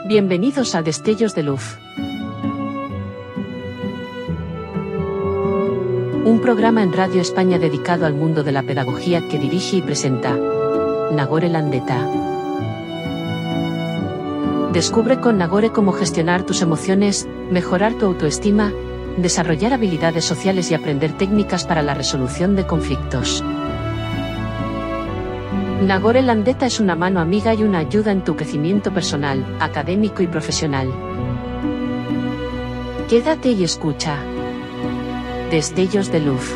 Bienvenidos a Destellos de Luz. Un programa en Radio España dedicado al mundo de la pedagogía que dirige y presenta Nagore Landeta. Descubre con Nagore cómo gestionar tus emociones, mejorar tu autoestima, desarrollar habilidades sociales y aprender técnicas para la resolución de conflictos. Nagore Landeta es una mano amiga y una ayuda en tu crecimiento personal, académico y profesional. Quédate y escucha. Destellos de Luz.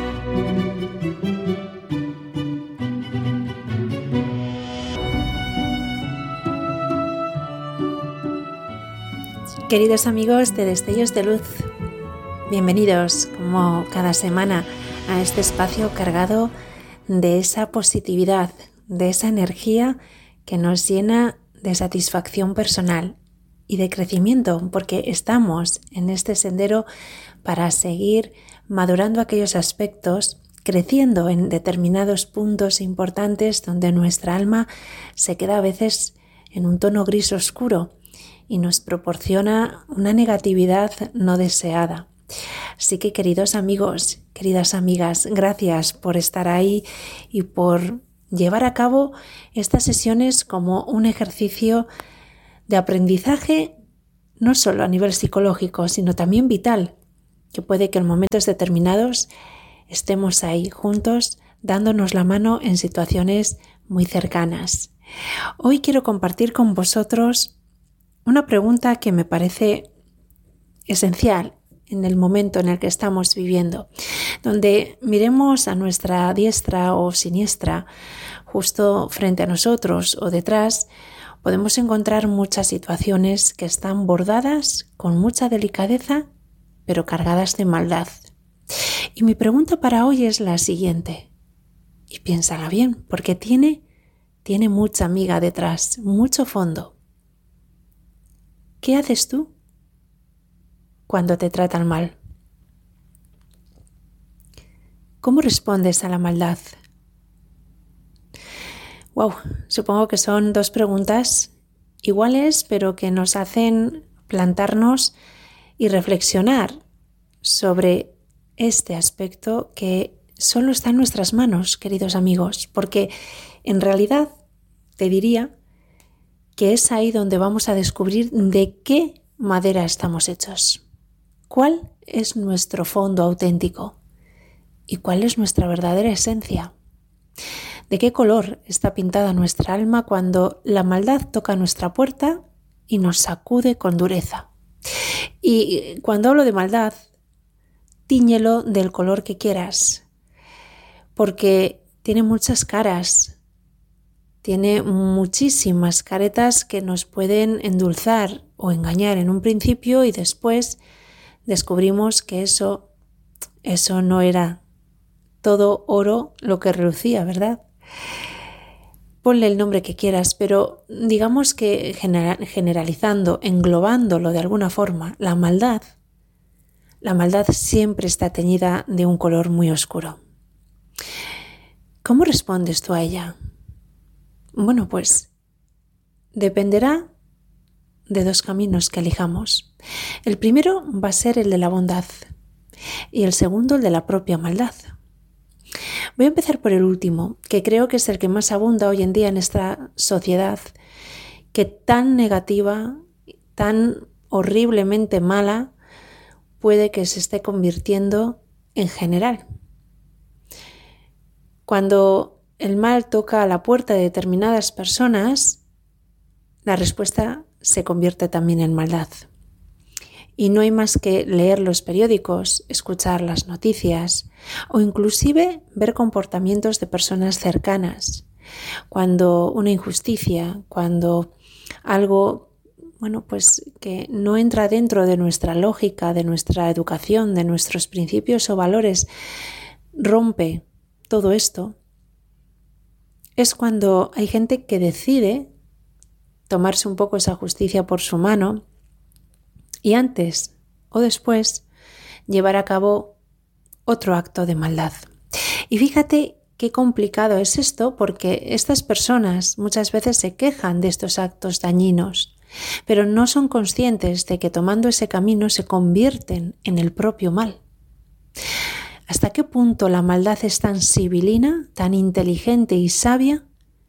Queridos amigos de Destellos de Luz, bienvenidos como cada semana a este espacio cargado de esa positividad, de esa energía que nos llena de satisfacción personal y de crecimiento, porque estamos en este sendero para seguir madurando aquellos aspectos, creciendo en determinados puntos importantes donde nuestra alma se queda a veces en un tono gris oscuro y nos proporciona una negatividad no deseada. Así que, queridos amigos, queridas amigas, gracias por estar ahí y por llevar a cabo estas sesiones como un ejercicio de aprendizaje no solo a nivel psicológico, sino también vital, que puede que en momentos determinados estemos ahí juntos dándonos la mano en situaciones muy cercanas. Hoy quiero compartir con vosotros una pregunta que me parece esencial en el momento en el que estamos viviendo, donde miremos a nuestra diestra o siniestra, justo frente a nosotros o detrás, podemos encontrar muchas situaciones que están bordadas con mucha delicadeza, pero cargadas de maldad. Y mi pregunta para hoy es la siguiente, y piénsala bien, porque tiene mucha miga detrás, mucho fondo. ¿Qué haces tú cuando te tratan mal? ¿Cómo respondes a la maldad? Wow, supongo que son dos preguntas iguales, pero que nos hacen plantarnos y reflexionar sobre este aspecto que solo está en nuestras manos, queridos amigos, porque en realidad te diría que es ahí donde vamos a descubrir de qué madera estamos hechos, cuál es nuestro fondo auténtico y cuál es nuestra verdadera esencia. ¿De qué color está pintada nuestra alma cuando la maldad toca nuestra puerta y nos sacude con dureza? Y cuando hablo de maldad, tíñelo del color que quieras, porque tiene muchas caras, tiene muchísimas caretas que nos pueden endulzar o engañar en un principio y después descubrimos que eso no era todo oro lo que relucía, ¿verdad? Ponle el nombre que quieras, pero digamos que generalizando, englobándolo de alguna forma, la maldad siempre está teñida de un color muy oscuro. ¿Cómo respondes tú a ella? Bueno, pues dependerá de dos caminos que elijamos. El primero va a ser el de la bondad y el segundo el de la propia maldad. Voy a empezar por el último, que creo que es el que más abunda hoy en día en esta sociedad, que tan negativa, tan horriblemente mala, puede que se esté convirtiendo en general. Cuando el mal toca a la puerta de determinadas personas, la respuesta se convierte también en maldad. Y no hay más que leer los periódicos, escuchar las noticias o inclusive ver comportamientos de personas cercanas. Cuando una injusticia, cuando algo, pues que no entra dentro de nuestra lógica, de nuestra educación, de nuestros principios o valores, rompe todo esto, es cuando hay gente que decide tomarse un poco esa justicia por su mano y antes o después llevar a cabo otro acto de maldad. Y fíjate qué complicado es esto, porque estas personas muchas veces se quejan de estos actos dañinos, pero no son conscientes de que tomando ese camino se convierten en el propio mal. ¿Hasta qué punto la maldad es tan sibilina, tan inteligente y sabia,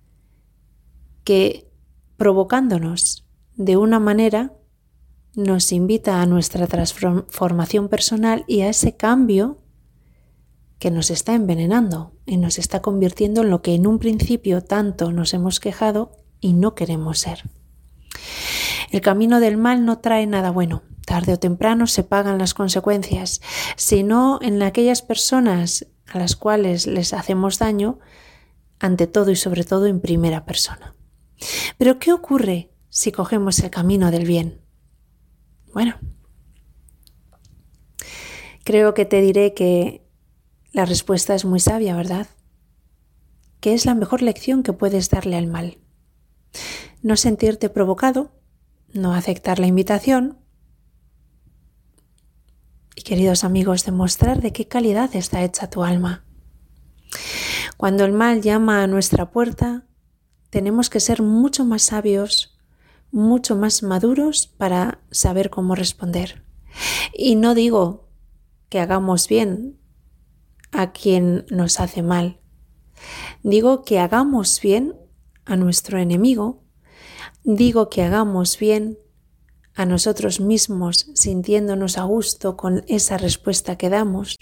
que provocándonos de una manera nos invita a nuestra transformación personal y a ese cambio que nos está envenenando y nos está convirtiendo en lo que en un principio tanto nos hemos quejado y no queremos ser? El camino del mal no trae nada bueno. Tarde o temprano se pagan las consecuencias, sino en aquellas personas a las cuales les hacemos daño, ante todo y sobre todo en primera persona. Pero ¿qué ocurre si cogemos el camino del bien? Bueno, creo que te diré que la respuesta es muy sabia, ¿verdad? ¿Qué es la mejor lección que puedes darle al mal? No sentirte provocado, no aceptar la invitación y, queridos amigos, demostrar de qué calidad está hecha tu alma. Cuando el mal llama a nuestra puerta, tenemos que ser mucho más sabios, mucho más maduros para saber cómo responder. Y no digo que hagamos bien a quien nos hace mal. Digo que hagamos bien a nuestro enemigo. Digo que hagamos bien a nosotros mismos, sintiéndonos a gusto con esa respuesta que damos.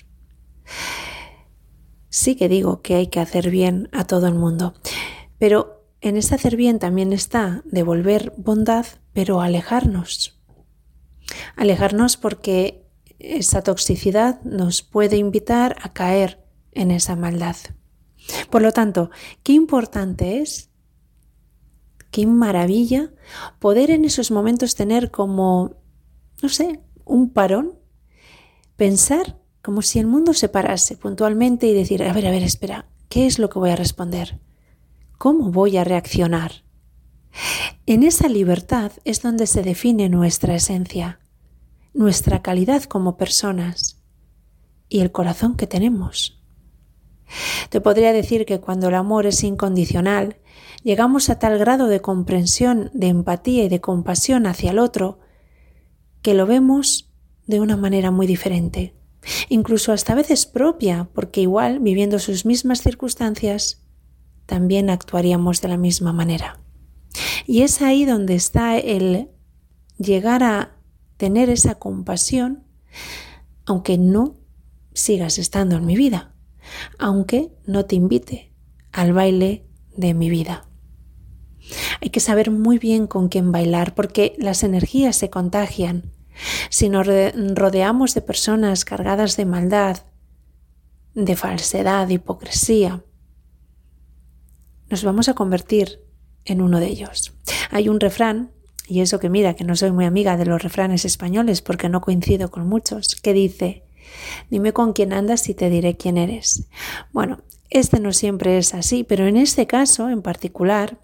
Sí que digo que hay que hacer bien a todo el mundo, pero en ese hacer bien también está devolver bondad, pero alejarnos. Alejarnos porque esa toxicidad nos puede invitar a caer en esa maldad. Por lo tanto, qué importante es, qué maravilla poder en esos momentos tener como, un parón, pensar como si el mundo se parase puntualmente y decir, a ver, espera, ¿qué es lo que voy a responder? ¿Cómo voy a reaccionar? En esa libertad es donde se define nuestra esencia, nuestra calidad como personas y el corazón que tenemos. Te podría decir que cuando el amor es incondicional, llegamos a tal grado de comprensión, de empatía y de compasión hacia el otro, que lo vemos de una manera muy diferente, incluso hasta a veces propia, porque igual, viviendo sus mismas circunstancias, también actuaríamos de la misma manera. Y es ahí donde está el llegar a tener esa compasión, aunque no sigas estando en mi vida, aunque no te invite al baile de mi vida. Hay que saber muy bien con quién bailar, porque las energías se contagian. Si nos rodeamos de personas cargadas de maldad, de falsedad, de hipocresía, nos vamos a convertir en uno de ellos. Hay un refrán, y eso que mira, que no soy muy amiga de los refranes españoles porque no coincido con muchos, que dice, dime con quién andas y te diré quién eres. Bueno, este no siempre es así, pero en este caso en particular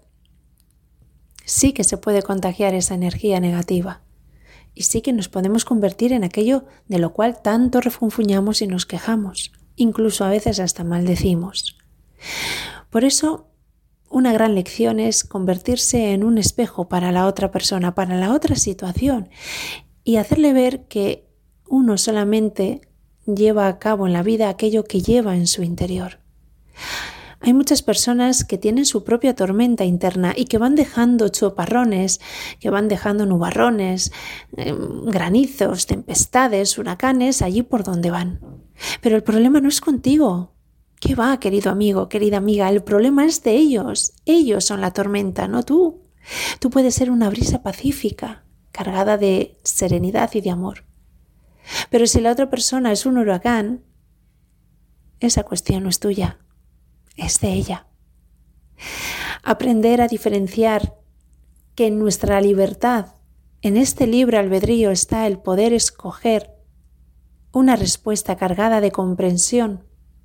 sí que se puede contagiar esa energía negativa y sí que nos podemos convertir en aquello de lo cual tanto refunfuñamos y nos quejamos, incluso a veces hasta maldecimos. Por eso, una gran lección es convertirse en un espejo para la otra persona, para la otra situación, y hacerle ver que uno solamente lleva a cabo en la vida aquello que lleva en su interior. Hay muchas personas que tienen su propia tormenta interna y que van dejando choparrones, que van dejando nubarrones, granizos, tempestades, huracanes allí por donde van. Pero el problema no es contigo. ¿Qué va, querido amigo, querida amiga? El problema es de ellos. Ellos son la tormenta, no tú. Tú puedes ser una brisa pacífica, cargada de serenidad y de amor. Pero si la otra persona es un huracán, esa cuestión no es tuya, es de ella. Aprender a diferenciar que en nuestra libertad, en este libre albedrío, está el poder escoger una respuesta cargada de comprensión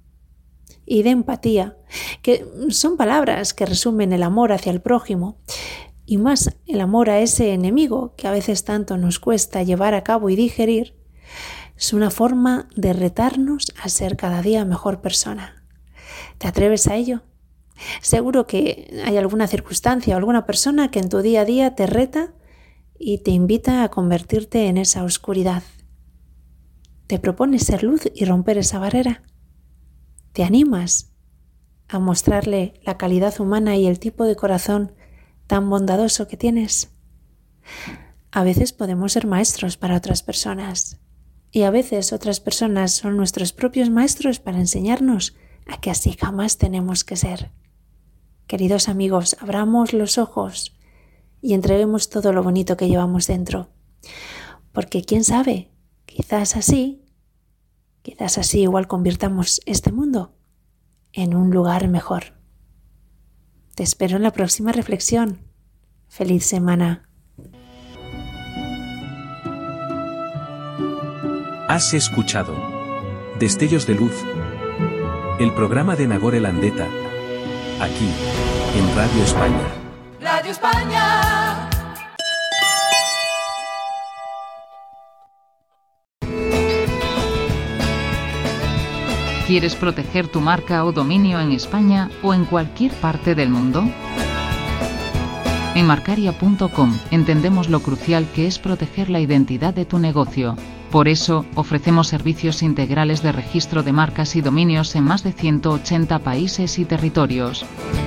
y de empatía, que son palabras que resumen el amor hacia el prójimo y más el amor a ese enemigo que a veces tanto nos cuesta llevar a cabo y digerir. Es una forma de retarnos a ser cada día mejor persona. ¿Te atreves a ello? Seguro que hay alguna circunstancia o alguna persona que en tu día a día te reta y te invita a convertirte en esa oscuridad. ¿Te propones ser luz y romper esa barrera? ¿Te animas a mostrarle la calidad humana y el tipo de corazón tan bondadoso que tienes? A veces podemos ser maestros para otras personas y a veces otras personas son nuestros propios maestros para enseñarnos a que así jamás tenemos que ser. Queridos amigos, abramos los ojos y entreguemos todo lo bonito que llevamos dentro, porque quién sabe, quizás así igual convirtamos este mundo en un lugar mejor. Te espero en la próxima reflexión. ¡Feliz semana! Has escuchado Destellos de Luz, el programa de Nagore Landeta, aquí, en Radio España. Radio España. ¿Quieres proteger tu marca o dominio en España o en cualquier parte del mundo? En Marcaria.com entendemos lo crucial que es proteger la identidad de tu negocio. Por eso, ofrecemos servicios integrales de registro de marcas y dominios en más de 180 países y territorios.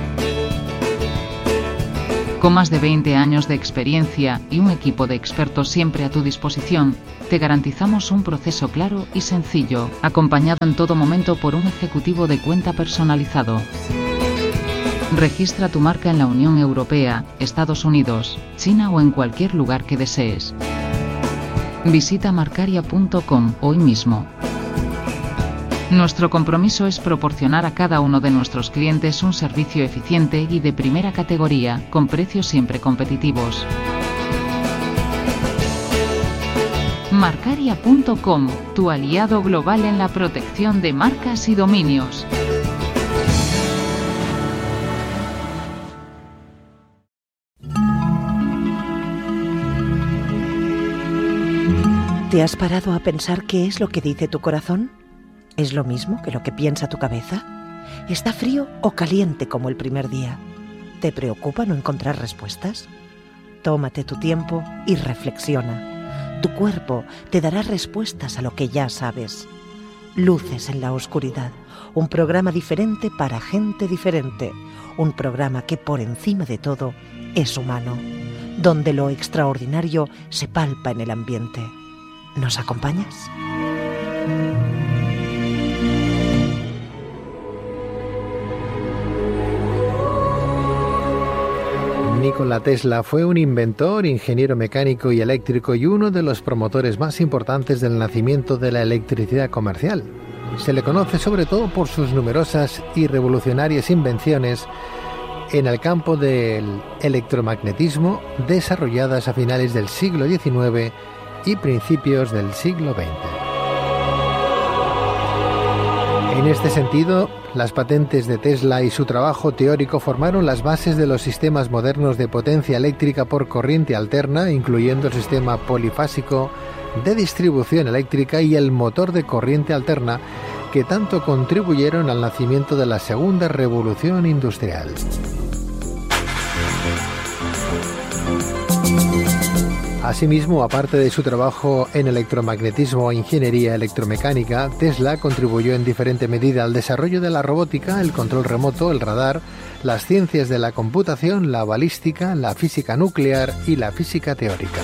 Con más de 20 años de experiencia y un equipo de expertos siempre a tu disposición, te garantizamos un proceso claro y sencillo, acompañado en todo momento por un ejecutivo de cuenta personalizado. Registra tu marca en la Unión Europea, Estados Unidos, China o en cualquier lugar que desees. Visita Marcaria.com hoy mismo. Nuestro compromiso es proporcionar a cada uno de nuestros clientes un servicio eficiente y de primera categoría, con precios siempre competitivos. Marcaria.com, tu aliado global en la protección de marcas y dominios. ¿Te has parado a pensar qué es lo que dice tu corazón? ¿Es lo mismo que lo que piensa tu cabeza? ¿Está frío o caliente como el primer día? ¿Te preocupa no encontrar respuestas? Tómate tu tiempo y reflexiona. Tu cuerpo te dará respuestas a lo que ya sabes. Luces en la oscuridad, un programa diferente para gente diferente, un programa que por encima de todo es humano, donde lo extraordinario se palpa en el ambiente. ¿Nos acompañas? Nikola Tesla fue un inventor, ingeniero mecánico y eléctrico y uno de los promotores más importantes del nacimiento de la electricidad comercial. Se le conoce sobre todo por sus numerosas y revolucionarias invenciones en el campo del electromagnetismo desarrolladas a finales del siglo XIX y principios del siglo XX. En este sentido, las patentes de Tesla y su trabajo teórico formaron las bases de los sistemas modernos de potencia eléctrica por corriente alterna, incluyendo el sistema polifásico de distribución eléctrica y el motor de corriente alterna, que tanto contribuyeron al nacimiento de la segunda revolución industrial. Asimismo, aparte de su trabajo en electromagnetismo e ingeniería electromecánica, Tesla contribuyó en diferente medida al desarrollo de la robótica, el control remoto, el radar, las ciencias de la computación, la balística, la física nuclear y la física teórica.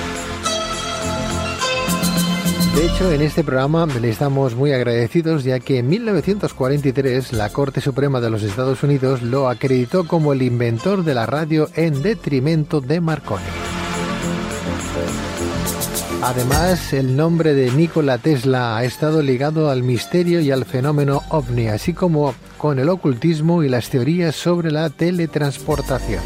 De hecho, en este programa le estamos muy agradecidos, ya que en 1943 la Corte Suprema de los Estados Unidos lo acreditó como el inventor de la radio en detrimento de Marconi. Además, el nombre de Nikola Tesla ha estado ligado al misterio y al fenómeno ovni, así como con el ocultismo y las teorías sobre la teletransportación.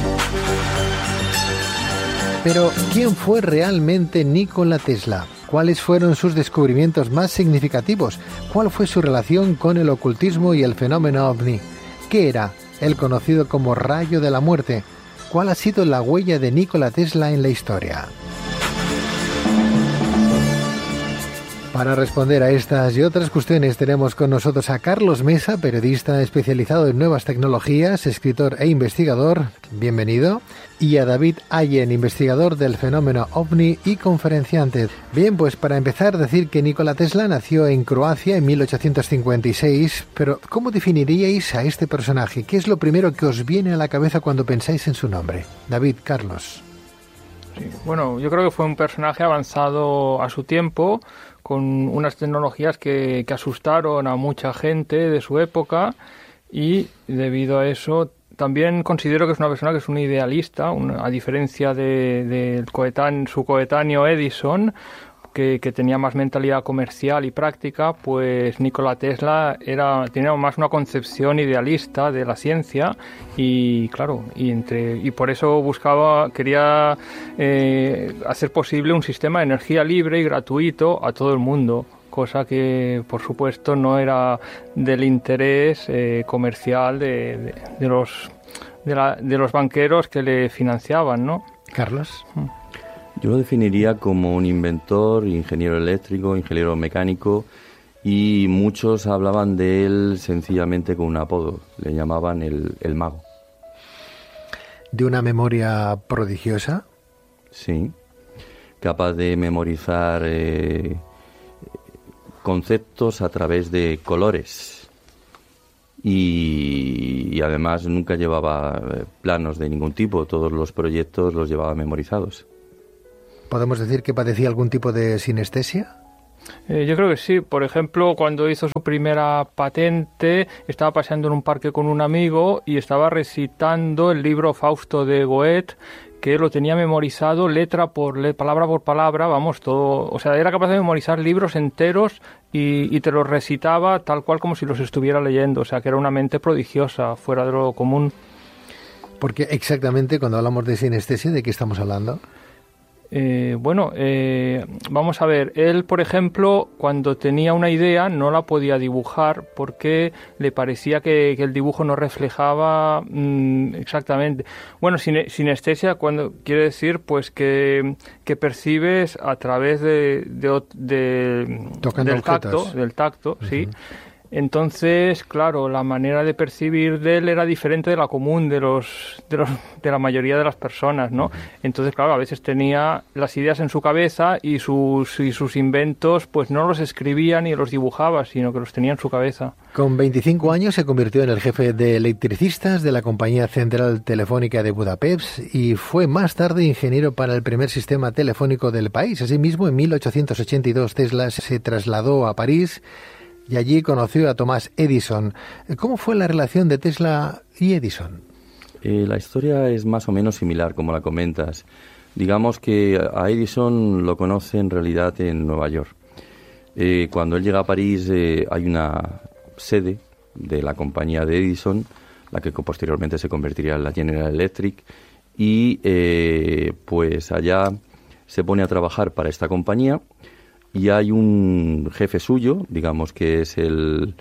Pero, ¿quién fue realmente Nikola Tesla? ¿Cuáles fueron sus descubrimientos más significativos? ¿Cuál fue su relación con el ocultismo y el fenómeno ovni? ¿Qué era el conocido como rayo de la muerte? ¿Cuál ha sido la huella de Nikola Tesla en la historia? Para responder a estas y otras cuestiones tenemos con nosotros a Carlos Mesa, periodista especializado en nuevas tecnologías, escritor e investigador. Bienvenido. Y a David Allen, investigador del fenómeno OVNI y conferenciante. Bien, pues para empezar, decir que Nikola Tesla nació en Croacia en 1856, pero ¿cómo definiríais a este personaje? ¿Qué es lo primero que os viene a la cabeza cuando pensáis en su nombre? David, Carlos. Sí, bueno, yo creo que fue un personaje avanzado a su tiempo, con unas tecnologías que asustaron a mucha gente de su época, y debido a eso también considero que es una persona que es un idealista, a diferencia de su coetáneo Edison, que tenía más mentalidad comercial y práctica. Pues Nikola Tesla tenía más una concepción idealista de la ciencia, y claro, y por eso quería hacer posible un sistema de energía libre y gratuito a todo el mundo, cosa que por supuesto no era del interés comercial de los banqueros que le financiaban, ¿no? Carlos. Yo lo definiría como un inventor, ingeniero eléctrico, ingeniero mecánico, y muchos hablaban de él sencillamente con un apodo, le llamaban el mago. ¿De una memoria prodigiosa? Sí, capaz de memorizar conceptos a través de colores, y además nunca llevaba planos de ningún tipo, todos los proyectos los llevaba memorizados. ¿Podemos decir que padecía algún tipo de sinestesia? Yo creo que sí. Por ejemplo, cuando hizo su primera patente, estaba paseando en un parque con un amigo y estaba recitando el libro Fausto de Goethe, que lo tenía memorizado palabra por palabra, vamos, todo. O sea, era capaz de memorizar libros enteros y te los recitaba tal cual como si los estuviera leyendo. O sea, que era una mente prodigiosa, fuera de lo común. Porque exactamente cuando hablamos de sinestesia, ¿de qué estamos hablando? Vamos a ver, él, por ejemplo, cuando tenía una idea no la podía dibujar porque le parecía que el dibujo no reflejaba exactamente. Bueno, sinestesia quiere decir pues que percibes a través del tacto, uh-huh. Sí. Entonces, claro, la manera de percibir de él era diferente de la común de la mayoría de las personas, ¿no? Entonces, claro, a veces tenía las ideas en su cabeza y sus inventos pues no los escribía ni los dibujaba, sino que los tenía en su cabeza. Con 25 años se convirtió en el jefe de electricistas de la Compañía Central Telefónica de Budapest y fue más tarde ingeniero para el primer sistema telefónico del país. Asimismo, en 1882 Tesla se trasladó a París y allí conoció a Thomas Edison. ¿Cómo fue la relación de Tesla y Edison? La historia es más o menos similar, como la comentas. Digamos que a Edison lo conoce en realidad en Nueva York. Cuando él llega a París hay una sede de la compañía de Edison, la que posteriormente se convertiría en la General Electric, y pues allá se pone a trabajar para esta compañía. Y hay un jefe suyo, digamos que es el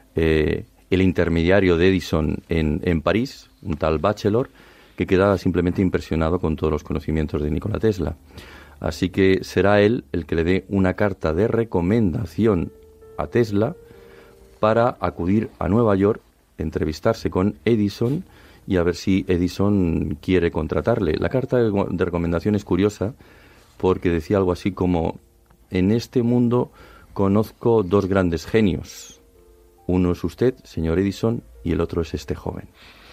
intermediario de Edison en París, un tal Bachelor, que queda simplemente impresionado con todos los conocimientos de Nikola Tesla. Así que será él el que le dé una carta de recomendación a Tesla para acudir a Nueva York, entrevistarse con Edison y a ver si Edison quiere contratarle. La carta de recomendación es curiosa porque decía algo así como: en este mundo conozco dos grandes genios. Uno es usted, señor Edison, y el otro es este joven.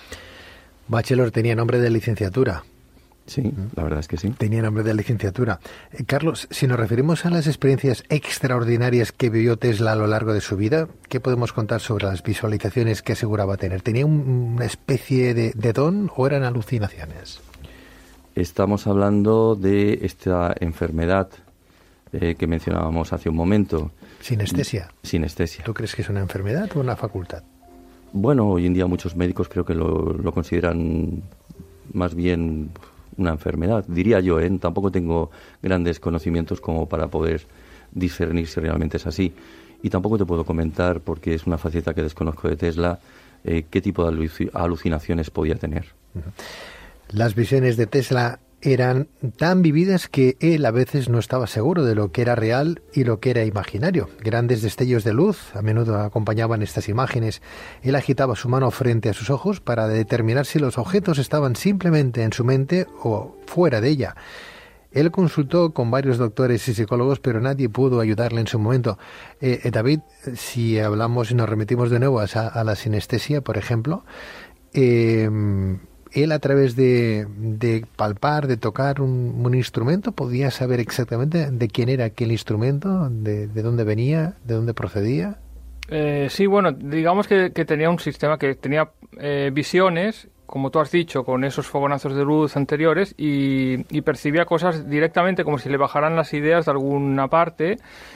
Bachelor tenía nombre de licenciatura. Sí, la verdad es que sí. Tenía nombre de licenciatura. Carlos, si nos referimos a las experiencias extraordinarias que vivió Tesla a lo largo de su vida, ¿qué podemos contar sobre las visualizaciones que aseguraba tener? ¿Tenía una especie de don o eran alucinaciones? Estamos hablando de esta enfermedad que mencionábamos hace un momento. ¿Sinestesia? Sinestesia. ¿Tú crees que es una enfermedad o una facultad? Bueno, hoy en día muchos médicos creo que lo consideran más bien una enfermedad, diría yo, ¿eh? Tampoco tengo grandes conocimientos como para poder discernir si realmente es así. Y tampoco te puedo comentar, porque es una faceta que desconozco de Tesla, qué tipo de alucinaciones podía tener. Las visiones de Tesla eran tan vividas que él a veces no estaba seguro de lo que era real y lo que era imaginario. Grandes destellos de luz a menudo acompañaban estas imágenes. Él agitaba su mano frente a sus ojos para determinar si los objetos estaban simplemente en su mente o fuera de ella. Él consultó con varios doctores y psicólogos, pero nadie pudo ayudarle en su momento. David, si hablamos y nos remitimos de nuevo a la sinestesia, por ejemplo, él a través de palpar, de tocar un instrumento, podía saber exactamente de quién era aquel instrumento, de dónde venía, de dónde procedía. Sí, bueno, digamos que tenía un sistema que tenía visiones, como tú has dicho, con esos fogonazos de luz anteriores y percibía cosas directamente como si le bajaran las ideas de alguna parte.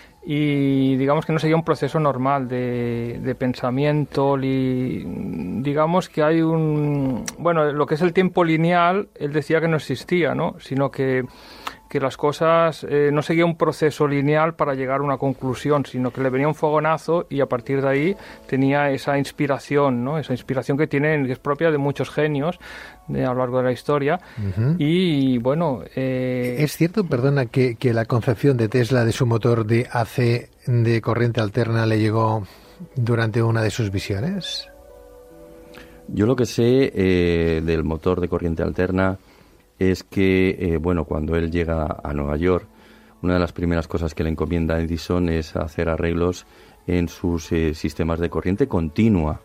Y digamos que no seguía un proceso normal de pensamiento, digamos que hay lo que es el tiempo lineal, él decía que no existía, ¿no? Sino que las cosas no seguía un proceso lineal para llegar a una conclusión, sino que le venía un fogonazo y a partir de ahí tenía esa inspiración, ¿no? Esa inspiración que es propia de muchos genios a lo largo de la historia. Uh-huh. Y bueno... ¿Es cierto, perdona, que la concepción de Tesla de su motor de AC de corriente alterna le llegó durante una de sus visiones? Yo lo que sé del motor de corriente alterna es que, cuando él llega a Nueva York, una de las primeras cosas que le encomienda a Edison es hacer arreglos en sus sistemas de corriente continua.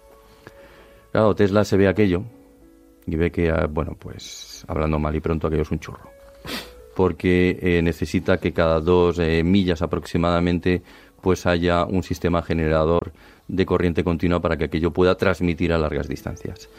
Claro, Tesla se ve aquello y ve que, hablando mal y pronto, aquello es un churro. Porque necesita que cada 2 millas aproximadamente pues haya un sistema generador de corriente continua para que aquello pueda transmitir a largas distancias.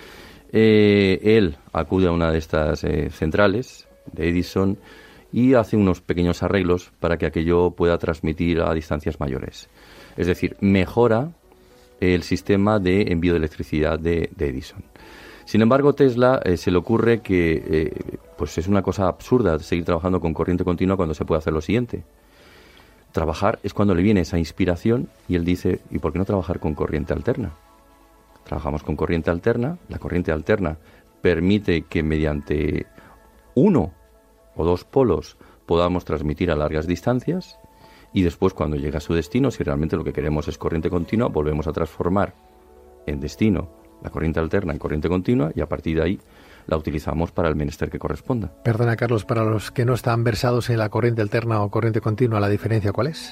Él acude a una de estas centrales de Edison y hace unos pequeños arreglos para que aquello pueda transmitir a distancias mayores. Es decir, mejora el sistema de envío de electricidad de Edison. Sin embargo, Tesla se le ocurre que es una cosa absurda seguir trabajando con corriente continua cuando se puede hacer lo siguiente. Trabajar es cuando le viene esa inspiración y él dice, ¿y por qué no trabajar con corriente alterna? Trabajamos con corriente alterna. La corriente alterna permite que mediante 1 o 2 polos podamos transmitir a largas distancias y después, cuando llega a su destino, si realmente lo que queremos es corriente continua, volvemos a transformar en destino la corriente alterna en corriente continua y a partir de ahí la utilizamos para el menester que corresponda. Perdona, Carlos, para los que no están versados en la corriente alterna o corriente continua, ¿la diferencia cuál es?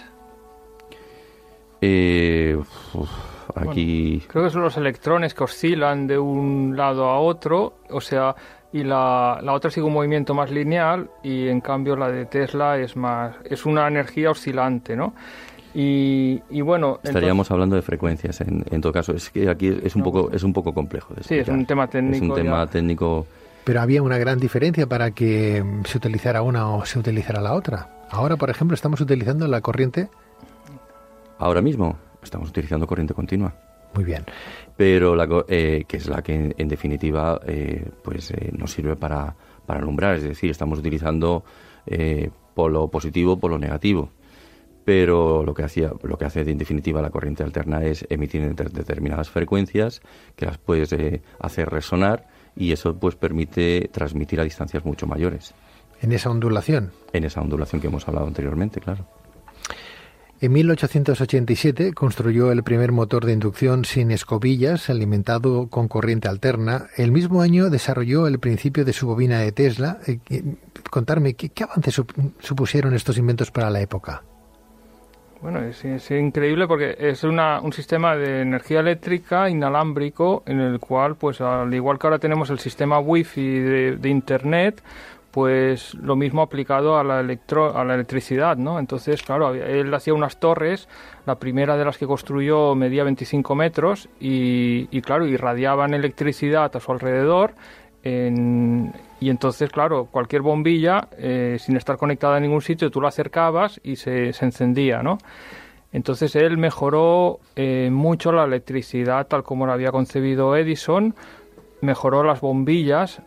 Aquí... creo que son los electrones que oscilan de un lado a otro, y la otra sigue un movimiento más lineal y en cambio la de Tesla es una energía oscilante, ¿no? Y bueno, estaríamos hablando de frecuencias en todo caso. Es que aquí es un poco complejo de explicar. Sí, es un tema técnico. Es un tema técnico. Pero había una gran diferencia para que se utilizara una o se utilizara la otra. Ahora, por ejemplo, estamos utilizando la corriente. Ahora mismo estamos utilizando corriente continua. Muy bien. Pero que es la que en definitiva nos sirve para alumbrar. Es decir, estamos utilizando polo positivo, polo negativo. Pero lo que hace en definitiva la corriente alterna es emitir determinadas frecuencias que las puedes hacer resonar y eso pues permite transmitir a distancias mucho mayores. ¿En esa ondulación? En esa ondulación que hemos hablado anteriormente, claro. En 1887 construyó el primer motor de inducción sin escobillas alimentado con corriente alterna. El mismo año desarrolló el principio de su bobina de Tesla. Contarme, ¿qué avances supusieron estos inventos para la época? Bueno, es increíble porque es un sistema de energía eléctrica inalámbrico en el cual, pues al igual que ahora tenemos el sistema Wi-Fi de Internet, pues lo mismo aplicado a la electricidad, ¿no? Entonces, claro, él hacía unas torres, la primera de las que construyó medía 25 metros y claro, irradiaban electricidad a su alrededor. Y entonces, claro, cualquier bombilla, sin estar conectada a ningún sitio, tú la acercabas y se encendía, ¿no? Entonces él mejoró mucho la electricidad tal como la había concebido Edison, mejoró las bombillas.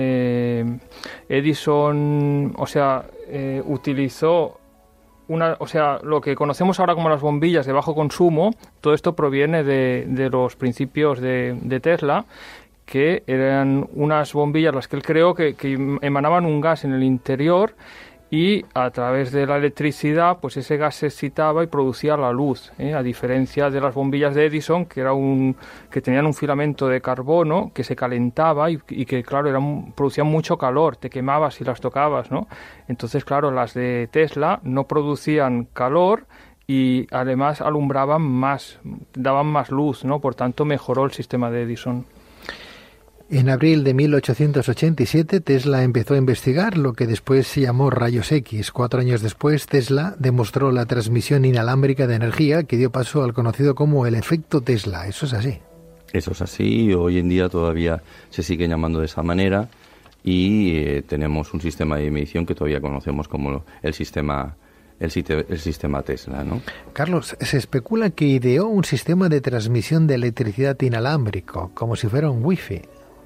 Edison, utilizó lo que conocemos ahora como las bombillas de bajo consumo. Todo esto proviene de los principios de Tesla, que eran unas bombillas las que él creó que emanaban un gas en el interior, y a través de la electricidad pues ese gas se excitaba y producía la luz, a diferencia de las bombillas de Edison, que tenían un filamento de carbono que se calentaba y que claro producían mucho calor, te quemabas si las tocabas, ¿no? Entonces claro, las de Tesla no producían calor y además alumbraban más, daban más luz, ¿no? Por tanto mejoró el sistema de Edison. En abril de 1887, Tesla empezó a investigar lo que después se llamó rayos X. 4 años después, Tesla demostró la transmisión inalámbrica de energía que dio paso al conocido como el efecto Tesla. ¿Eso es así? Eso es así. Hoy en día todavía se sigue llamando de esa manera y tenemos un sistema de medición que todavía conocemos como el sistema Tesla, ¿no? Carlos, se especula que ideó un sistema de transmisión de electricidad inalámbrico, como si fuera un wifi.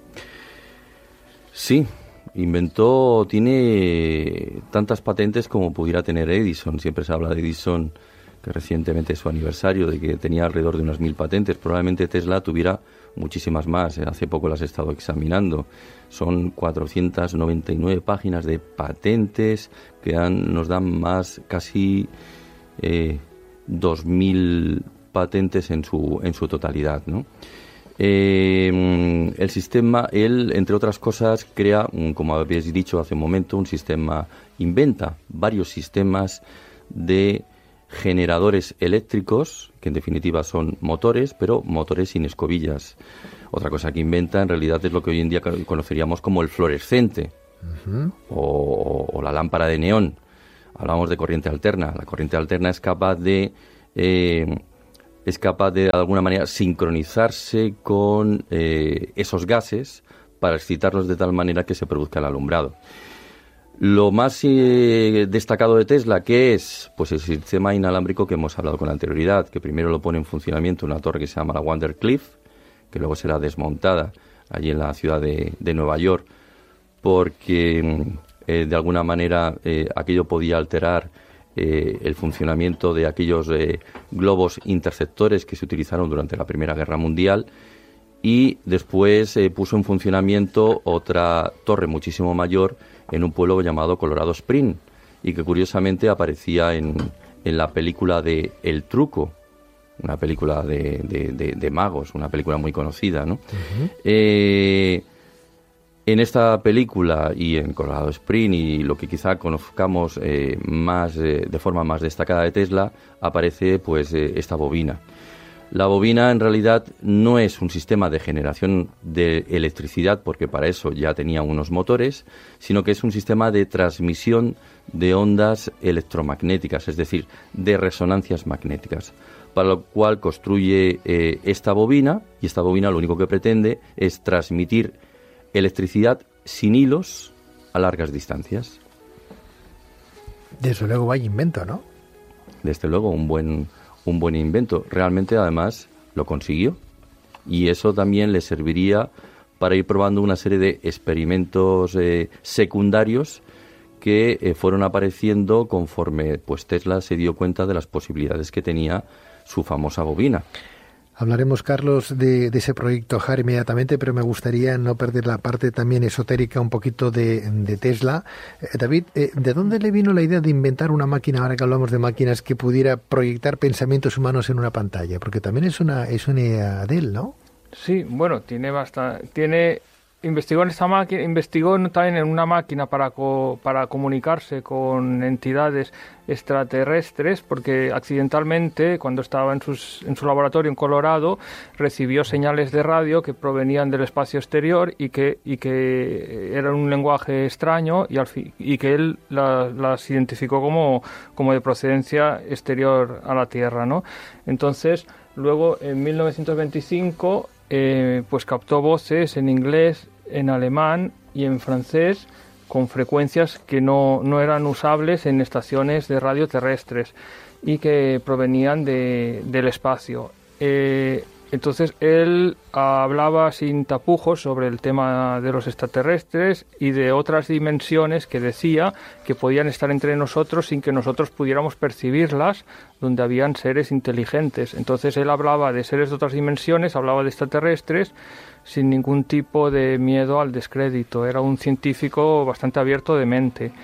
Sí, tiene tantas patentes como pudiera tener Edison. Siempre se habla de Edison, que recientemente es su aniversario, de que tenía alrededor de unas 1000 patentes. Probablemente Tesla tuviera muchísimas más. Hace poco las he estado examinando. Son 499 páginas de patentes que nos dan más, casi 2000 patentes en su totalidad, ¿no? El sistema, él, entre otras cosas, crea, como habéis dicho hace un momento, inventa varios sistemas de generadores eléctricos, que en definitiva son motores, pero motores sin escobillas. Otra cosa que inventa, en realidad, es lo que hoy en día conoceríamos como el fluorescente, o la lámpara de neón. Hablamos de corriente alterna. La corriente alterna es capaz de alguna manera sincronizarse con esos gases para excitarlos de tal manera que se produzca el alumbrado. Lo más destacado de Tesla, ¿qué es? Pues el sistema inalámbrico que hemos hablado con anterioridad, que primero lo pone en funcionamiento una torre que se llama la Wardenclyffe, que luego será desmontada allí en la ciudad de Nueva York, porque de alguna manera aquello podía alterar el funcionamiento de aquellos globos interceptores que se utilizaron durante la Primera Guerra Mundial, y después puso en funcionamiento otra torre muchísimo mayor en un pueblo llamado Colorado Springs, y que curiosamente aparecía en la película de El Truco, una película de magos, una película muy conocida, ¿no? En esta película y en Colorado Springs, y lo que quizá conozcamos más de forma más destacada de Tesla, aparece pues esta bobina. La bobina en realidad no es un sistema de generación de electricidad, porque para eso ya tenía unos motores, sino que es un sistema de transmisión de ondas electromagnéticas, es decir, de resonancias magnéticas, para lo cual construye esta bobina, y esta bobina lo único que pretende es transmitir electricidad sin hilos a largas distancias. Desde luego vaya invento, ¿no? Desde luego un buen invento. Realmente, además, lo consiguió, y eso también le serviría para ir probando una serie de experimentos secundarios que fueron apareciendo conforme pues Tesla se dio cuenta de las posibilidades que tenía su famosa bobina. Hablaremos, Carlos, de ese proyecto HAR inmediatamente, pero me gustaría no perder la parte también esotérica un poquito de Tesla. David, ¿de dónde le vino la idea de inventar una máquina, ahora que hablamos de máquinas, que pudiera proyectar pensamientos humanos en una pantalla? Porque también es una idea de él, ¿no? Sí, bueno, investigó en esta máquina, investigó también en una máquina para comunicarse con entidades extraterrestres, porque accidentalmente, cuando estaba en su laboratorio en Colorado, recibió señales de radio que provenían del espacio exterior y que eran un lenguaje extraño, y que él las identificó como de procedencia exterior a la Tierra, ¿no? Entonces, luego en 1925 pues captó voces en inglés, en alemán y en francés con frecuencias que no eran usables en estaciones de radio terrestres y que provenían del espacio. Entonces él hablaba sin tapujos sobre el tema de los extraterrestres y de otras dimensiones que decía que podían estar entre nosotros sin que nosotros pudiéramos percibirlas, donde habían seres inteligentes. Entonces él hablaba de seres de otras dimensiones, hablaba de extraterrestres sin ningún tipo de miedo al descrédito. Era un científico bastante abierto de mente.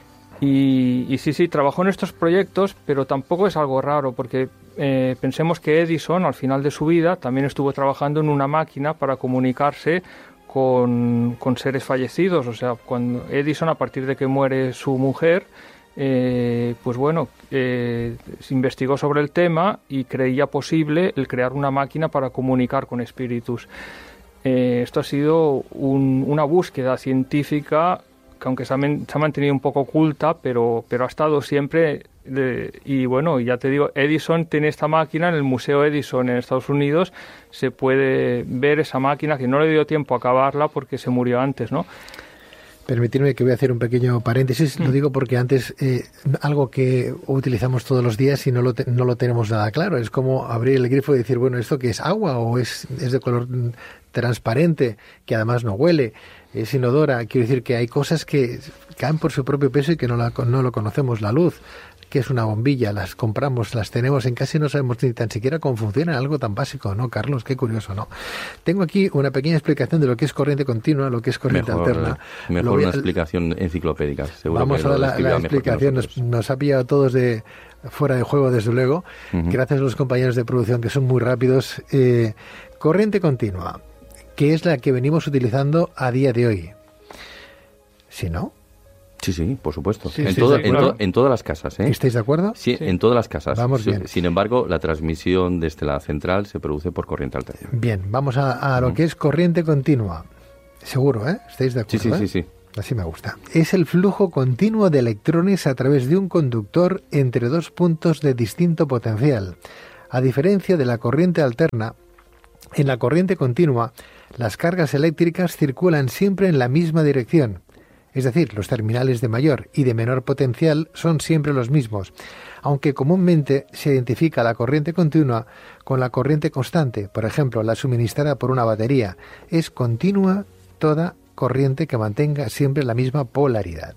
Y sí, trabajó en estos proyectos, pero tampoco es algo raro, porque pensemos que Edison, al final de su vida, también estuvo trabajando en una máquina para comunicarse con seres fallecidos. O sea, cuando Edison, a partir de que muere su mujer, pues bueno, se investigó sobre el tema y creía posible el crear una máquina para comunicar con espíritus. Esto ha sido una búsqueda científica que aunque se ha mantenido un poco oculta, pero ha estado siempre, y bueno, ya te digo, Edison tiene esta máquina en el Museo Edison en Estados Unidos, se puede ver esa máquina, que no le dio tiempo a acabarla porque se murió antes, ¿no? Permitidme que voy a hacer un pequeño paréntesis, lo digo porque antes algo que utilizamos todos los días y no lo tenemos nada claro, es como abrir el grifo y decir, bueno, ¿esto qué es agua o es de color transparente, que además no huele, es inodora? Quiero decir que hay cosas que caen por su propio peso y que no lo conocemos. La luz, que es una bombilla, las compramos, las tenemos en casa y no sabemos ni tan siquiera cómo funciona, algo tan básico, ¿no, Carlos? Qué curioso, ¿no? Tengo aquí una pequeña explicación de lo que es corriente continua, lo que es corriente alterna. Mejor una explicación enciclopédica, seguro. Vamos que a dar la explicación, nos ha pillado a todos de fuera de juego, desde luego. Gracias a los compañeros de producción que son muy rápidos. Corriente continua, que es la que venimos utilizando a día de hoy. ¿Sí, no? Sí, por supuesto. Sí, en todas las casas, ¿eh? ¿Estáis de acuerdo? Sí, en todas las casas. Vamos bien. Sin embargo, la transmisión desde la central se produce por corriente alterna. Bien, vamos a lo que es corriente continua. Seguro, ¿eh? ¿Estáis de acuerdo? Sí. Así me gusta. Es el flujo continuo de electrones a través de un conductor entre dos puntos de distinto potencial. A diferencia de la corriente alterna, en la corriente continua, las cargas eléctricas circulan siempre en la misma dirección. Es decir, los terminales de mayor y de menor potencial son siempre los mismos, aunque comúnmente se identifica la corriente continua con la corriente constante, por ejemplo, la suministrada por una batería. Es continua toda corriente que mantenga siempre la misma polaridad.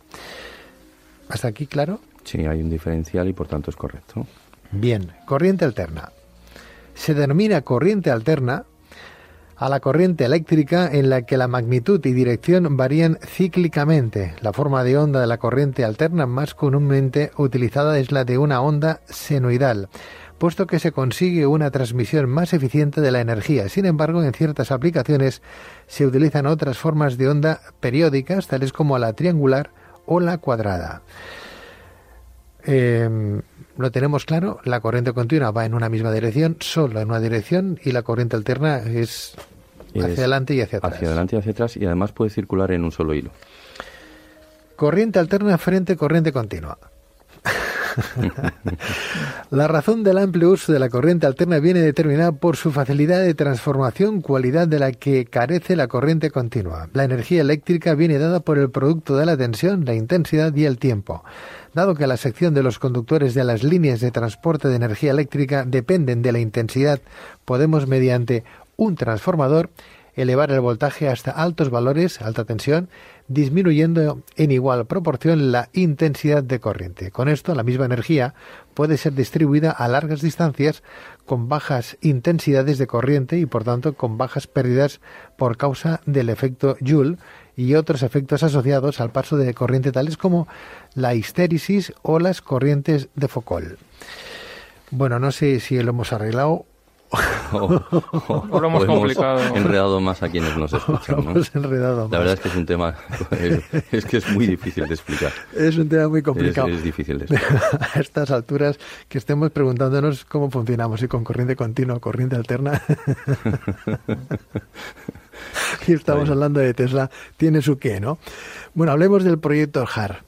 ¿Hasta aquí claro? Sí, hay un diferencial y por tanto es correcto. Bien, corriente alterna. Se denomina corriente alterna a la corriente eléctrica en la que la magnitud y dirección varían cíclicamente. La forma de onda de la corriente alterna más comúnmente utilizada es la de una onda senoidal, puesto que se consigue una transmisión más eficiente de la energía. Sin embargo, en ciertas aplicaciones se utilizan otras formas de onda periódicas, tales como la triangular o la cuadrada. ¿Lo tenemos claro? La corriente continua va en una misma dirección, solo en una dirección, y la corriente alterna es hacia adelante y hacia atrás. Hacia adelante y hacia atrás, y además puede circular en un solo hilo. Corriente alterna frente corriente continua. La razón del amplio uso de la corriente alterna viene determinada por su facilidad de transformación, cualidad de la que carece la corriente continua. La energía eléctrica viene dada por el producto de la tensión, la intensidad y el tiempo. Dado que la sección de los conductores de las líneas de transporte de energía eléctrica dependen de la intensidad, podemos, mediante un transformador, elevar el voltaje hasta altos valores, alta tensión, disminuyendo en igual proporción la intensidad de corriente. Con esto, la misma energía puede ser distribuida a largas distancias con bajas intensidades de corriente y, por tanto, con bajas pérdidas por causa del efecto Joule y otros efectos asociados al paso de corriente, tales como la histéresis o las corrientes de Foucault. Bueno, no sé si lo hemos arreglado o lo hemos complicado. Enredado más a quienes nos escuchan, ¿no? La verdad es que es un tema que es muy difícil de explicar. Es un tema muy complicado. Es difícil de explicar. A estas alturas que estemos preguntándonos cómo funcionamos, si con corriente continua o corriente alterna. Y estamos hablando de Tesla, tiene su qué, ¿no? Bueno, hablemos del proyecto HARP.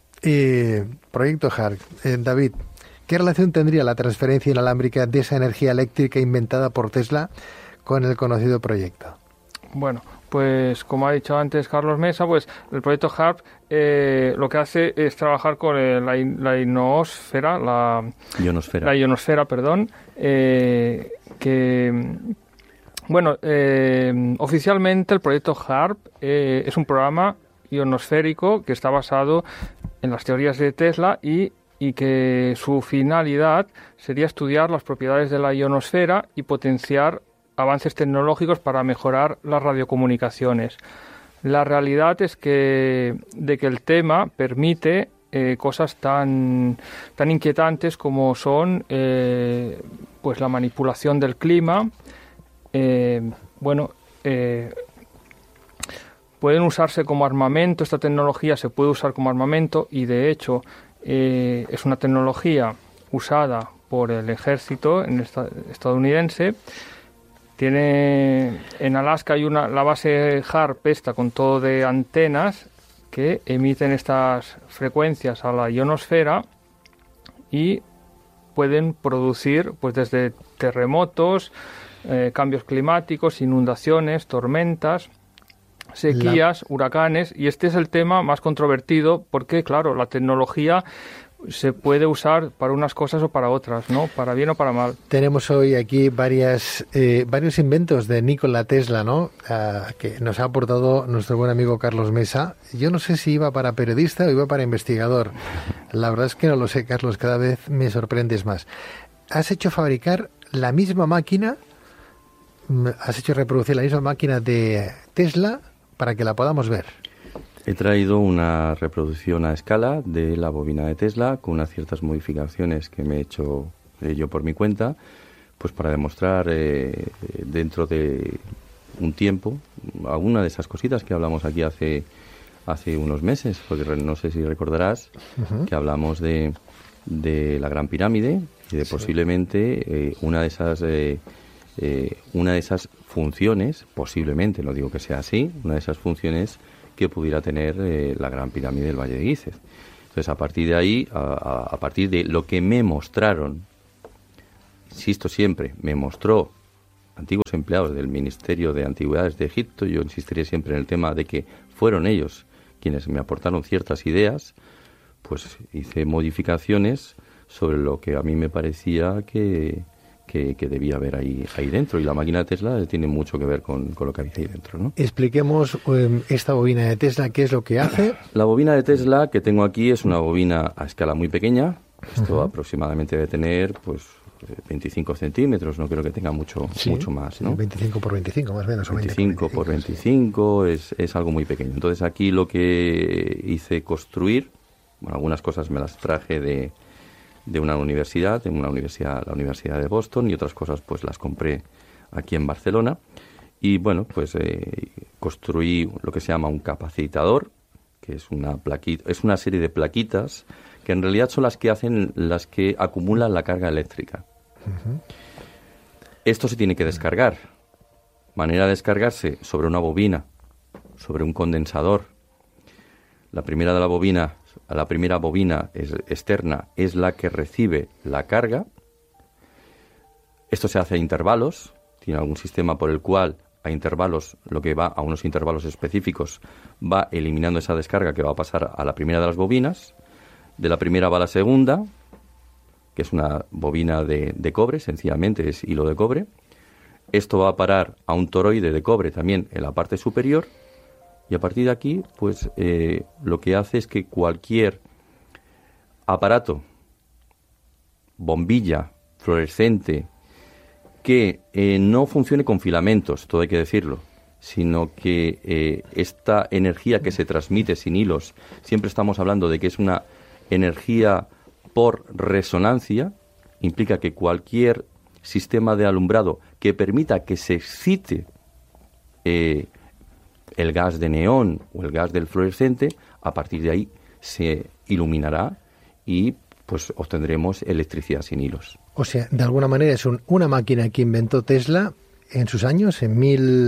David, ¿qué relación tendría la transferencia inalámbrica de esa energía eléctrica inventada por Tesla con el conocido proyecto? Bueno, pues como ha dicho antes Carlos Mesa, pues el proyecto HARP lo que hace es trabajar con la ionosfera, Bueno, oficialmente el proyecto HARP es un programa ionosférico que está basado en las teorías de Tesla y que su finalidad sería estudiar las propiedades de la ionosfera y potenciar avances tecnológicos para mejorar las radiocomunicaciones. La realidad es que el tema permite cosas tan inquietantes como son pues la manipulación del clima. Pueden usarse como armamento. Esta tecnología se puede usar como armamento y de hecho es una tecnología usada por el ejército estadounidense. En Alaska hay la base HARP con todo de antenas que emiten estas frecuencias a la ionosfera y pueden producir pues desde terremotos, cambios climáticos, inundaciones, tormentas, sequías, huracanes, y este es el tema más controvertido porque, claro, la tecnología se puede usar para unas cosas o para otras, ¿no? Para bien o para mal. Tenemos hoy aquí varios inventos de Nikola Tesla, ¿no? Que nos ha aportado nuestro buen amigo Carlos Mesa. Yo no sé si iba para periodista o iba para investigador. La verdad es que no lo sé, Carlos, cada vez me sorprendes más. Has hecho fabricar la misma máquina, has hecho reproducir la misma máquina de Tesla para que la podamos ver. He traído una reproducción a escala de la bobina de Tesla con unas ciertas modificaciones que me he hecho yo por mi cuenta, pues para demostrar dentro de un tiempo alguna de esas cositas que hablamos aquí hace unos meses, porque no sé si recordarás que hablamos de la Gran Pirámide y de posiblemente una de esas funciones, posiblemente, no digo que sea así, una de esas funciones que pudiera tener la Gran Pirámide del Valle de Guízez. Entonces, a partir de ahí, a partir de lo que me mostraron, insisto siempre, me mostró antiguos empleados del Ministerio de Antigüedades de Egipto, yo insistiré siempre en el tema de que fueron ellos quienes me aportaron ciertas ideas, pues hice modificaciones sobre lo que a mí me parecía que debía haber ahí dentro, y la máquina de Tesla tiene mucho que ver con lo que había ahí dentro, ¿no? Expliquemos esta bobina de Tesla, ¿qué es lo que hace? La bobina de Tesla que tengo aquí es una bobina a escala muy pequeña. Esto aproximadamente debe tener pues 25 centímetros, no creo que tenga mucho más, ¿no? 25 por 25 más o menos. 25 por 25 es algo muy pequeño. Entonces aquí lo que hice construir, bueno, algunas cosas me las traje de una universidad, la Universidad de Boston, y otras cosas pues las compré aquí en Barcelona. Y bueno, pues construí lo que se llama un capacitador, que es una serie de plaquitas que en realidad son las que acumulan la carga eléctrica. Esto se tiene que descargar. Manera de descargarse: sobre una bobina, sobre un condensador. La primera bobina externa es la que recibe la carga. Esto se hace a intervalos. Tiene algún sistema por el cual a intervalos, lo que va a unos intervalos específicos, va eliminando esa descarga que va a pasar a la primera de las bobinas. De la primera va a la segunda, que es una bobina de cobre, sencillamente es hilo de cobre. Esto va a parar a un toroide de cobre también en la parte superior. Y a partir de aquí, pues lo que hace es que cualquier aparato, bombilla, fluorescente, que no funcione con filamentos, todo hay que decirlo, sino que esta energía que se transmite sin hilos, siempre estamos hablando de que es una energía por resonancia, implica que cualquier sistema de alumbrado que permita que se excite el gas de neón o el gas del fluorescente, a partir de ahí se iluminará y pues obtendremos electricidad sin hilos. O sea, de alguna manera es una máquina que inventó Tesla en sus años, en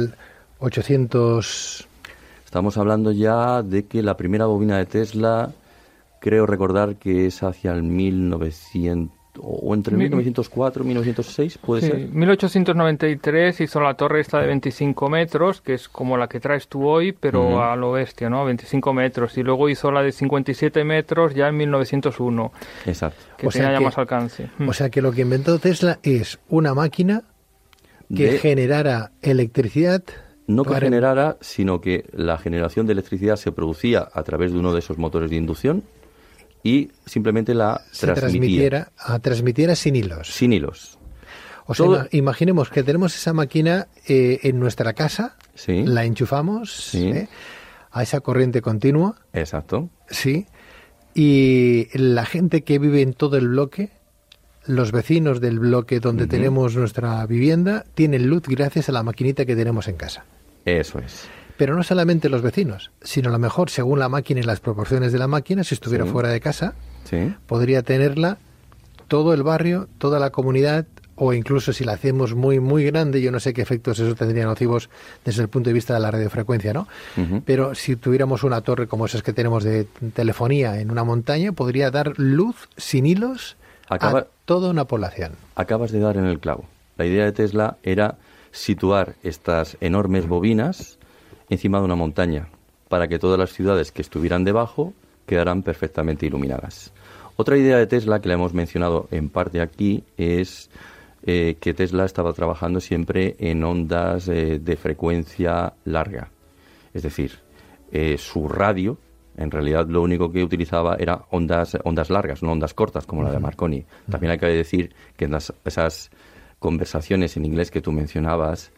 1800... Estamos hablando ya de que la primera bobina de Tesla, creo recordar que es hacia el 1900... o entre 1904 y 1906, ¿puede ser? 1893 hizo la torre esta de 25 metros, que es como la que traes tú hoy, pero a lo bestia, ¿no? 25 metros. Y luego hizo la de 57 metros ya en 1901. Exacto. Que tenía ya más alcance. O sea que lo que inventó Tesla es una máquina que generara electricidad. No que generara, sino que la generación de electricidad se producía a través de uno de esos motores de inducción y simplemente la transmitiera sin hilos. Sin hilos. O sea, imaginemos que tenemos esa máquina en nuestra casa, sí, la enchufamos, sí, a esa corriente continua. Exacto. Sí. Y la gente que vive en todo el bloque, los vecinos del bloque donde tenemos nuestra vivienda, tienen luz gracias a la maquinita que tenemos en casa. Eso es. Pero no solamente los vecinos, sino a lo mejor, según la máquina y las proporciones de la máquina, si estuviera fuera de casa, podría tenerla todo el barrio, toda la comunidad, o incluso si la hacemos muy, muy grande, yo no sé qué efectos eso tendría nocivos desde el punto de vista de la radiofrecuencia, ¿no? Pero si tuviéramos una torre como esas que tenemos de telefonía en una montaña, podría dar luz sin hilos a toda una población. Acabas de dar en el clavo. La idea de Tesla era situar estas enormes bobinas encima de una montaña para que todas las ciudades que estuvieran debajo quedaran perfectamente iluminadas. Otra idea de Tesla que la hemos mencionado en parte aquí es que Tesla estaba trabajando siempre en ondas de frecuencia larga. Es decir, su radio, en realidad lo único que utilizaba era ondas largas, no ondas cortas como la de Marconi. También hay que decir que en esas conversaciones en inglés que tú mencionabas,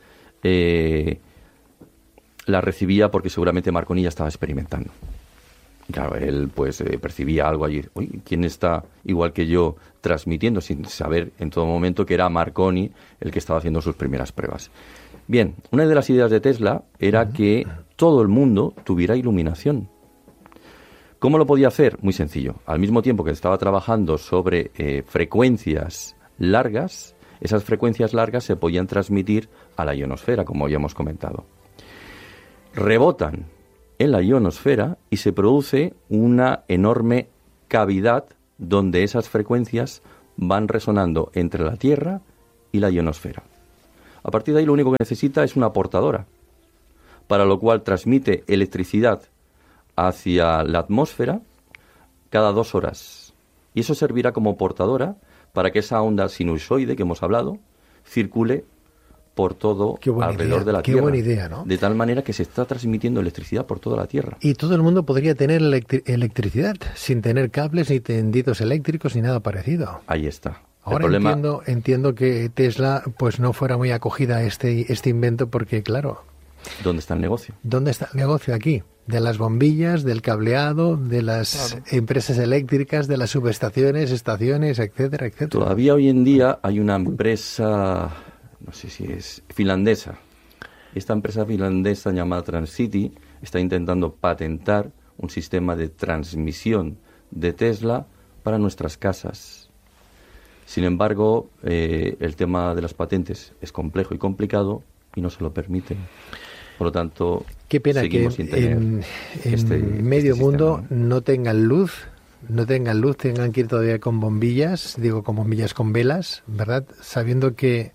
la recibía porque seguramente Marconi ya estaba experimentando. Y claro, él pues percibía algo allí. Uy, ¿quién está igual que yo transmitiendo? Sin saber en todo momento que era Marconi el que estaba haciendo sus primeras pruebas. Bien, una de las ideas de Tesla era que todo el mundo tuviera iluminación. ¿Cómo lo podía hacer? Muy sencillo. Al mismo tiempo que estaba trabajando sobre frecuencias largas, esas frecuencias largas se podían transmitir a la ionosfera, como habíamos comentado. Rebotan en la ionosfera y se produce una enorme cavidad donde esas frecuencias van resonando entre la Tierra y la ionosfera. A partir de ahí lo único que necesita es una portadora, para lo cual transmite electricidad hacia la atmósfera cada 2 horas. Y eso servirá como portadora para que esa onda sinusoide que hemos hablado circule por todo alrededor de la Tierra. Qué buena idea, ¿no? De tal manera que se está transmitiendo electricidad por toda la Tierra. Y todo el mundo podría tener electricidad sin tener cables ni tendidos eléctricos ni nada parecido. Ahí está. Ahora entiendo que Tesla pues no fuera muy acogida a este invento porque, claro... ¿Dónde está el negocio? ¿Dónde está el negocio aquí? De las bombillas, del cableado, de las empresas eléctricas, de las subestaciones, estaciones, etcétera, etcétera. Todavía hoy en día hay una empresa, no sé si es finlandesa. Esta empresa finlandesa llamada Transcity está intentando patentar un sistema de transmisión de Tesla para nuestras casas. Sin embargo, el tema de las patentes es complejo y complicado y no se lo permiten. Por lo tanto, qué pena seguimos que sin tener en medio mundo no tengan luz, tengan que ir todavía con bombillas, con velas, ¿verdad? Sabiendo que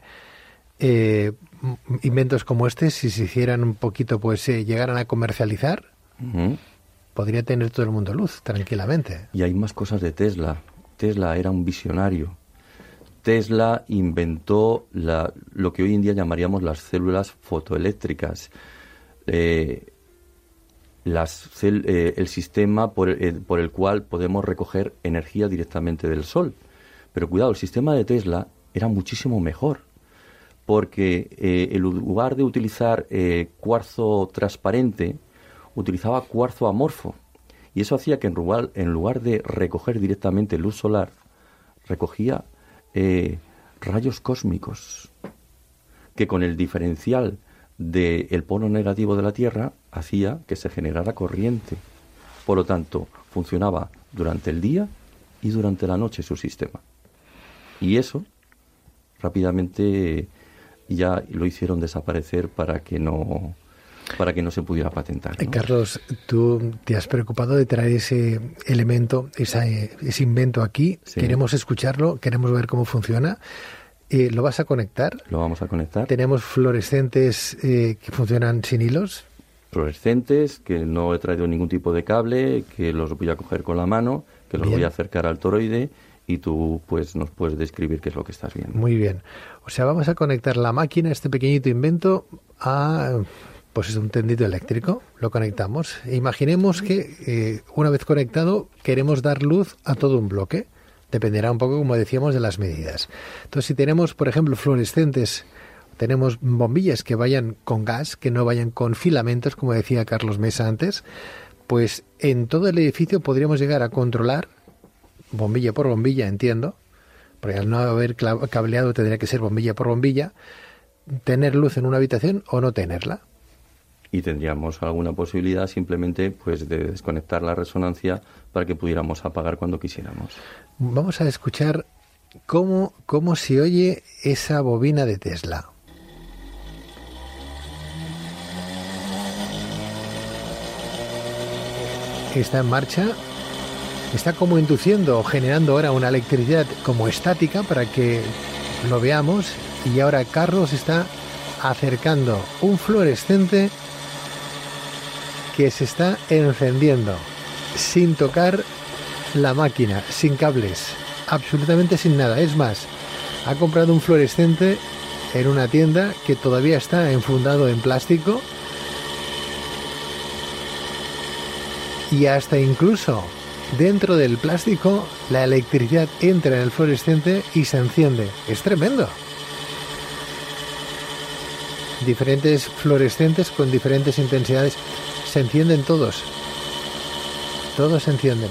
inventos como este, si se hicieran un poquito, pues llegaran a comercializar, podría tener todo el mundo luz, tranquilamente. Y hay más cosas de Tesla. Tesla era un visionario. Tesla inventó lo que hoy en día llamaríamos las células fotoeléctricas. El sistema por el cual podemos recoger energía directamente del Sol. Pero cuidado, el sistema de Tesla era muchísimo mejor, porque en lugar de utilizar cuarzo transparente, utilizaba cuarzo amorfo. Y eso hacía que en lugar de recoger directamente luz solar, recogía rayos cósmicos, que con el diferencial del polo negativo de la Tierra hacía que se generara corriente. Por lo tanto, funcionaba durante el día y durante la noche su sistema. Y eso rápidamente ya lo hicieron desaparecer para que no se pudiera patentar, ¿no? Carlos, tú te has preocupado de traer ese elemento, ese invento aquí. Sí. Queremos escucharlo, queremos ver cómo funciona. ¿Lo vas a conectar? Lo vamos a conectar. Tenemos fluorescentes que funcionan sin hilos. Fluorescentes, que no he traído ningún tipo de cable, que los voy a coger con la mano, que los voy a acercar al toroide y tú pues nos puedes describir qué es lo que estás viendo. Muy bien. O sea, vamos a conectar la máquina, este pequeñito invento, a pues es un tendido eléctrico. Lo conectamos. Imaginemos que una vez conectado queremos dar luz a todo un bloque. Dependerá un poco, como decíamos, de las medidas. Entonces, si tenemos, por ejemplo, fluorescentes, tenemos bombillas que vayan con gas, que no vayan con filamentos, como decía Carlos Mesa antes, pues en todo el edificio podríamos llegar a controlar, bombilla por bombilla, entiendo, porque al no haber cableado tendría que ser bombilla por bombilla, tener luz en una habitación o no tenerla. Y tendríamos alguna posibilidad simplemente pues de desconectar la resonancia para que pudiéramos apagar cuando quisiéramos. Vamos a escuchar cómo se oye esa bobina de Tesla. Está en marcha, está como induciendo o generando ahora una electricidad como estática para que lo veamos, y ahora Carlos está acercando un fluorescente que se está encendiendo sin tocar la máquina, sin cables, absolutamente sin nada. Es más, ha comprado un fluorescente en una tienda que todavía está enfundado en plástico, y hasta incluso dentro del plástico la electricidad entra en el fluorescente y se enciende. Es tremendo. Diferentes fluorescentes con diferentes intensidades se encienden todos. Todos se encienden.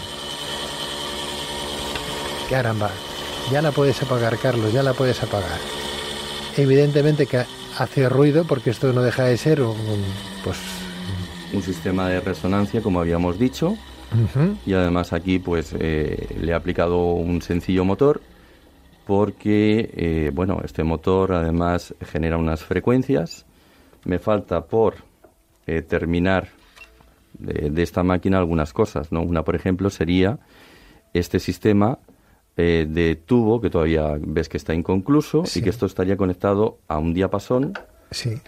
Caramba, ya la puedes apagar, Carlos, ya la puedes apagar. Evidentemente que hace ruido porque esto no deja de ser un sistema de resonancia, como habíamos dicho. Uh-huh. Y además aquí pues le he aplicado un sencillo motor porque este motor además genera unas frecuencias. Me falta por terminar de esta máquina algunas cosas, ¿no? Una, por ejemplo, sería este sistema de tubo que todavía ves que está inconcluso, sí, y que esto estaría conectado a un diapasón, sí,